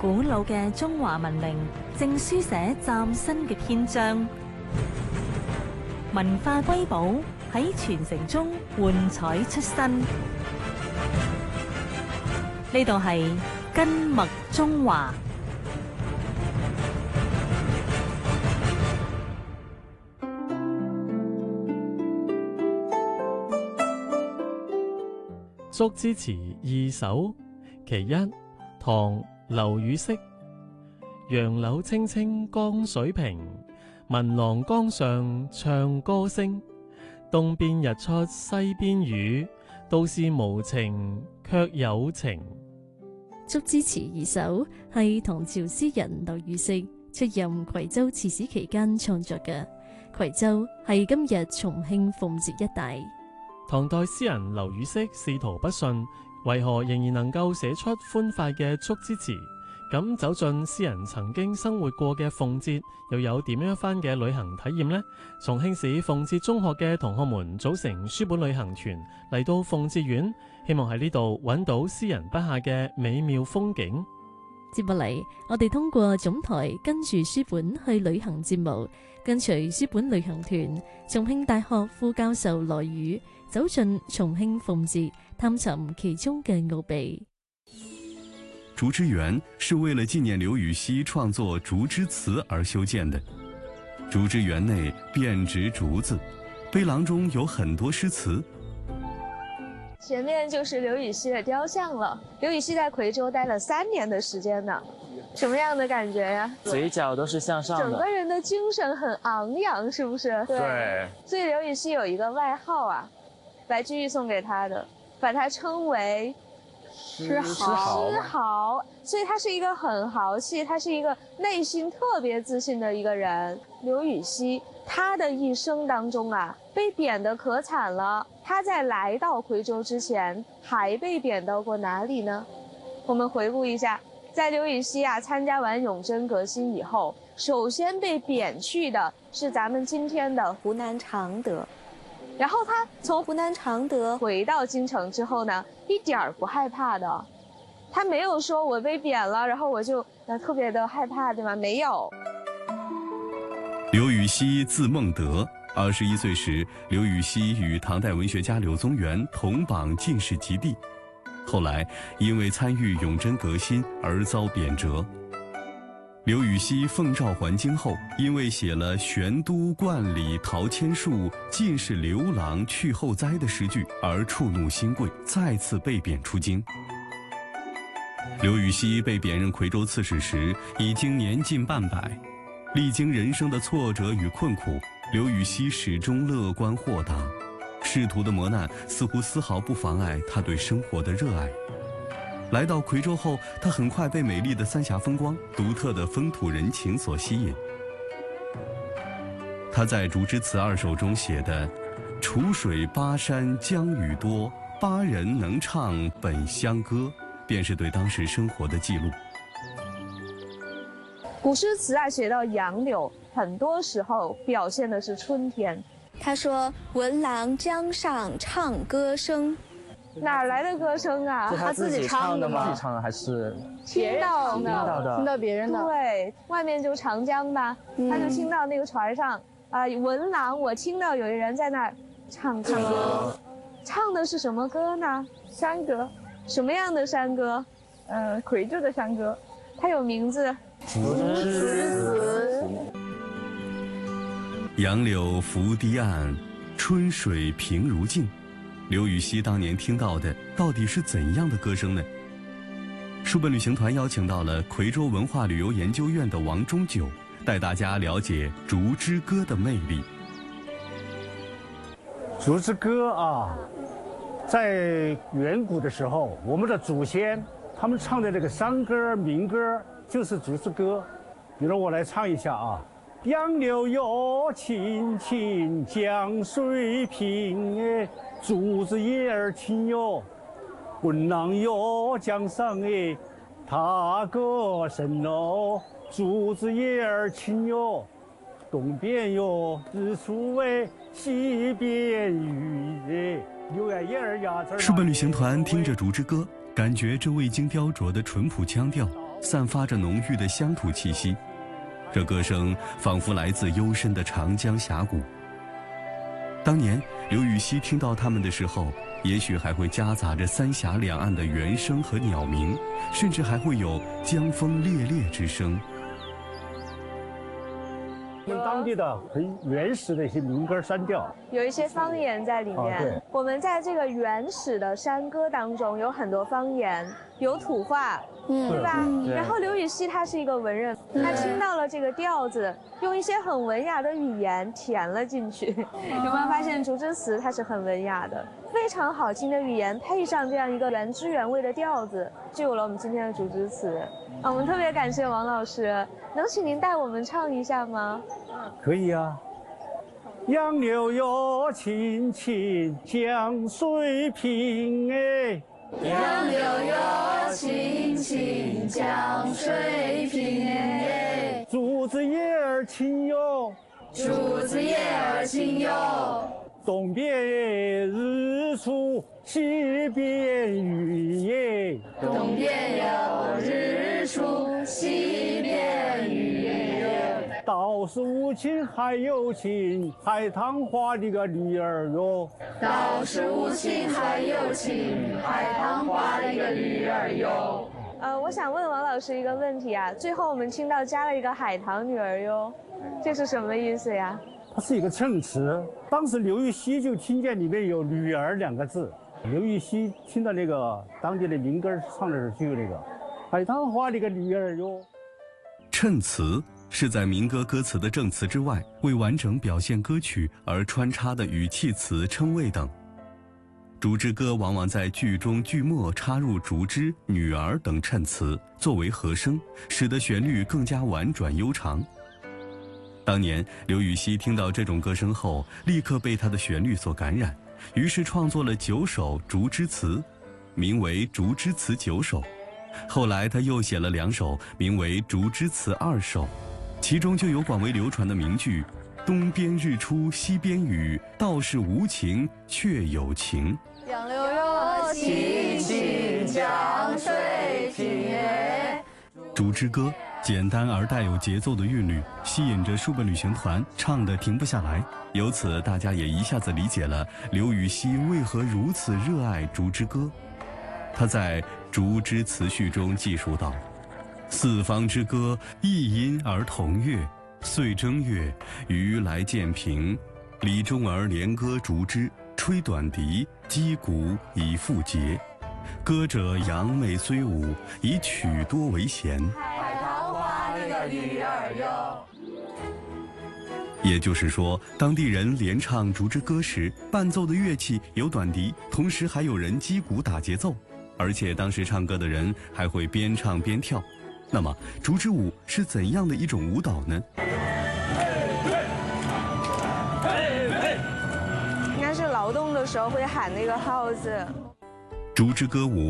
古老嘅中華文明正書寫嶄新嘅篇章，文化瑰寶喺傳承中喚彩出新。呢度係根脈中華。 竹枝詞二首，其一，唐劉禹锡。楊柳青青江水平，聞郎江上唱歌聲。東邊日出西邊雨，道是無晴卻有情。 竹枝詞二首係唐朝詩人劉禹锡出任夔州刺史期間創作嘅。夔州係今日重慶奉節一帶。 唐代詩人劉禹锡仕途不順，為何仍然能夠寫出歡快嘅竹枝詞？咁走進詩人曾經生活過嘅奉節，又有點樣一番嘅旅行體驗呢？重慶市奉節中學嘅同學們組成書本旅行團嚟到奉節縣，希望喺呢度揾到詩人筆下嘅美妙風景。 接落嚟，我哋通過總台跟住書本去旅行節目，跟隨書本旅行團，重慶大學副教授羅宇走進重慶奉節，探尋其中嘅奧秘。 竹枝園是為了紀念劉禹錫創作竹枝詞而修建的。竹枝園內遍植竹子，碑廊中有很多詩詞。 前面就是劉禹錫的雕像了。劉禹錫在夔州待了3年的時間呢，什麼樣的感覺呀？ 嘴角都是向上的， 整個人的精神很昂揚，是不是？ 對。 所以劉禹錫有一個外號啊，白居易送給他的，把他稱為詩豪。所以他是一個很豪氣，他是一個內心特別自信的一個人。劉禹錫他的一生當中啊，被貶得可慘了。他在來到夔州之前，還被貶到過哪裡呢？我們回顧一下，在劉禹錫啊參加完永貞革新以後，首先被貶去的是咱們今天的湖南常德。然後他從湖南常德回到京城之後呢，一點兒不害怕的。他沒有說我被貶了，然後我就特別的害怕，對嗎？沒有。 劉禹錫字孟德，21歲時，劉禹錫與唐代文學家柳宗元同榜進士及第，後來因為參與永貞革新而遭貶谪。劉禹錫奉詔還京後，因為寫了玄都觀禮陶千樹，盡是劉郎去後哉的詩句而觸怒新貴，再次被貶出京。劉禹錫被貶任夔州刺史時，已經年近半百，歷經人生的挫折與困苦，劉禹錫始終樂觀豁達，仕途的磨難似乎絲毫不妨礙他對生活的熱愛。來到夔州後，他很快被美麗的三峽風光、獨特的風土人情所吸引。他在《竹枝詞二首》中寫的“楚水巴山江雨多，巴人能唱本鄉歌”，便是對當時生活的記錄。 古詩詞啊，寫到楊柳，很多時候表現的是春天。 他說：“聞郎江上唱歌聲。” 哪來的歌聲啊？ 是他自己唱的嗎？自己唱的還是聽到的？ 聽到別人的。 對，外面就長江吧，他就聽到那個船上聞郎，我聽到有人在那兒唱歌。唱的是什麼歌呢？ 山歌。 什麼樣的山歌？ 夔州的山歌。 它有名字。 竹枝詞。 楊柳拂堤岸，春水平如鏡。劉禹錫當年聽到的到底是怎樣的歌聲呢？書本旅行團邀請到了夔州文化旅遊研究院的王中九，帶大家了解竹枝歌的魅力。 竹枝歌啊，在遠古的時候，我們的祖先他們唱的這個山歌民歌就是竹枝歌。比如我來唱一下啊，楊柳又青青江水平，竹子葉兒輕哟，聞郎又江上踏歌聲咯，竹子葉兒輕哟，東邊有日出西邊雨書本旅行團聽着竹枝歌，感覺這未經雕琢的淳樸腔調， 散发着浓郁的乡土气息。这歌声仿佛来自幽深的长江峡谷。当年刘禹锡听到他们的时候，也许还会夹杂着三峡两岸的猿声和鸟鸣，甚至还会有江风猎猎之声。 我们当地的很原始的一些民歌山调， 有一些方言在里面。 对， 我们在这个原始的山歌当中有很多方言，有土话，对吧？然后刘禹锡他是一个文人，他听到了这个调子，用一些很文雅的语言填了进去。有没有发现竹枝词它是很文雅的，非常好听的语言，配上这样一个原汁原味的调子，就有了我们今天的竹枝词。我们特别感谢王老师，能请您带我们唱一下吗？ 可以啊。杨柳哟青青江水平哎， 杨柳哟青青江水平哎， 竹子叶儿青哟， 竹子叶儿青哟， 东边日出西边雨耶， 东边有日出西边雨耶， 道是无情还有情，海棠花的个女儿哟， 道是无情还有情，海棠花的个女儿哟。 我想问王老师一个问题啊，最后我们听到加了一个海棠女儿哟，这是什么意思呀？ 它是一个衬词。当时刘禹锡就听见里面有女儿两个字，刘禹锡听到那个当地的民歌唱的时候就有那个海棠花的个女儿哟。 衬词是在民歌歌词的正词之外，为完整表现歌曲而穿插的语气词、称谓等。竹枝歌往往在句中句末插入竹枝、女儿等衬词作为和声，使得旋律更加婉转悠长。当年刘禹锡听到这种歌声后，立刻被它的旋律所感染，于是创作了9首竹枝词，名为《竹枝词9首》。后来他又写了2首，名为《竹枝词2首》，其中就有广为流传的名句“东边日出西边雨，道是无情却有情”。 杨柳哟青青江水平哎。 竹枝歌简单而带有节奏的韵律，吸引着数个旅行团唱得停不下来。由此，大家也一下子理解了刘禹锡为何如此热爱竹枝歌。他在《竹枝词序》中记述道：“四方之歌，一音而同乐。岁正月，余来渐平。李中儿连歌竹枝，吹短笛，击鼓以复节。歌者扬媚虽舞，以曲多为弦。” 海棠花的个女儿哟。 也就是说，当地人连唱竹枝歌时，伴奏的乐器有短笛，同时还有人击鼓打节奏，而且当时唱歌的人还会边唱边跳。那么，竹枝舞是怎样的一种舞蹈呢？ 应该是劳动的时候会喊那个号子。 竹枝歌舞